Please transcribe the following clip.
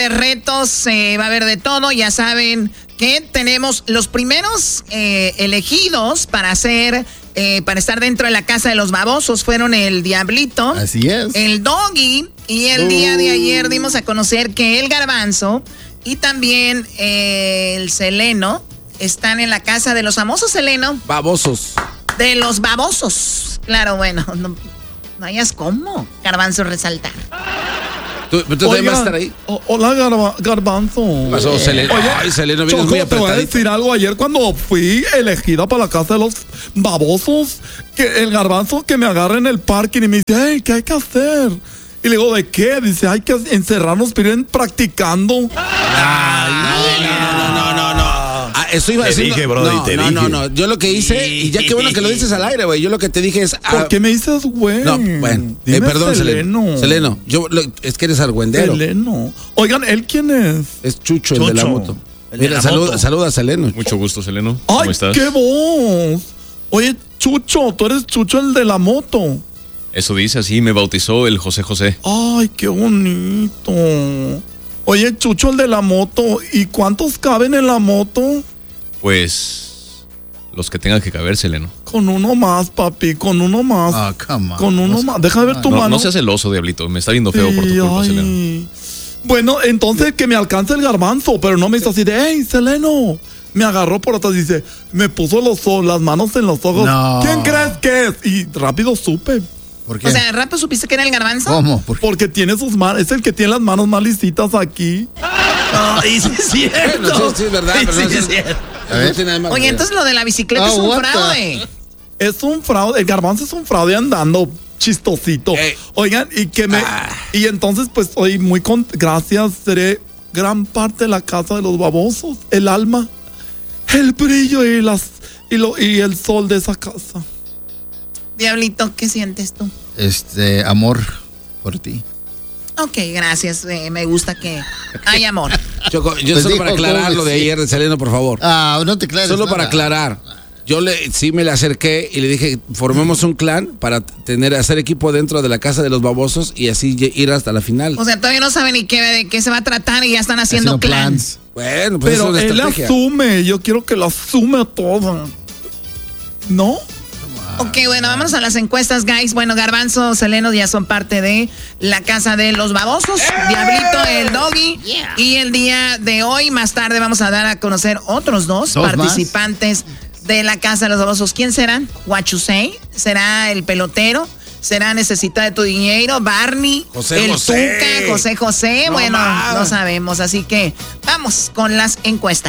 Retos, va a haber de todo. Ya saben que tenemos los primeros elegidos para estar dentro de la casa de los babosos. Fueron el Diablito, así es, el Doggy, y el día de ayer dimos a conocer que el Garbanzo y también el Seleno están en la casa de los famosos, Seleno. Babosos. De los babosos. Claro, bueno, no hayas cómo, Garbanzo, resaltar. ¿Tú también vas a estar ahí? Hola, Garbanzo. Pasó, Seleno. Oye, ay, Seleno, vienes Choco, muy te voy a apretadito. decir algo. Ayer cuando fui elegida para la casa de los babosos, que el Garbanzo que me agarra en el parking y me dice, hey, ¿qué hay que hacer? Y le digo, ¿de qué? Dice, hay que encerrarnos, pero ir practicando. No. Eso iba a decir. Te dije, Brody, no. Yo lo que hice, y ya qué bueno que lo dices al aire, güey. Yo lo que te dije es. ¿Por qué me dices, güey? No, bueno. Dime Perdón, Seleno. Seleno, es que eres argüendero. Seleno. Oigan, ¿él quién es? Es Chucho, el de la moto. Mira, saluda a Seleno. Mucho gusto, Seleno. ¿Cómo ¡Ay, estás? qué voz! Oye, Chucho, tú eres Chucho, el de la moto. Eso dice, así me bautizó el José José. ¡Ay, qué bonito! Oye, Chucho, el de la moto, ¿y cuántos caben en la moto? Pues los que tengan que caber, Seleno. Con uno más, papi, con uno más. Ah, come on. Con uno más. Deja de ver tu mano. No seas celoso, Diablito. Me está viendo feo por tu culpa, Seleno. Bueno, entonces que me alcance el Garbanzo, pero no me hizo así de, hey, Seleno. Me agarró por atrás y dice, me puso las manos en los ojos. No. ¿Quién crees que es? Y rápido supe. ¿Por qué? O sea, ¿rápido supiste que era el Garbanzo? ¿Cómo? ¿Por qué? Porque tiene sus manos, es el que tiene las manos más lisitas aquí. Y sí es cierto. Bueno, sí, es verdad. Sí, Pero sí es cierto. A ver, no tiene nada más. Oye, entonces lo de la bicicleta es un what the- fraude. Es un fraude, el Garbanzo es un fraude andando chistosito. Oigan, y entonces pues hoy gracias, seré gran parte de la casa de los babosos, el alma, el brillo y el sol de esa casa. Diablito, ¿qué sientes tú? Amor por ti. Ok, gracias. Me gusta que hay amor. Choco, yo Pues solo dijo, para aclarar ¿cómo lo de sí? ayer de Seleno, por favor. No te clares. Solo nada. para aclarar. Yo sí me le acerqué y le dije, formemos un clan para hacer equipo dentro de la casa de los babosos y así ir hasta la final. O sea, todavía no saben ni de qué se va a tratar y ya están haciendo clans. Bueno, pues Pero eso es él una estrategia. asume, yo quiero que lo asume todo. ¿No? Ok, bueno, vámonos a las encuestas, guys. Bueno, Garbanzo, Seleno ya son parte de la casa de los babosos. Diablito, el Doggy. Y el día de hoy, más tarde, vamos a dar a conocer otros dos participantes de la casa de los babosos. ¿Quién serán? What you say? ¿Será el pelotero? ¿Será Necesita de tu dinero? ¿Barney? José ¿El José. Tuca? ¿José José? No bueno, más. no sabemos. Así que vamos con las encuestas.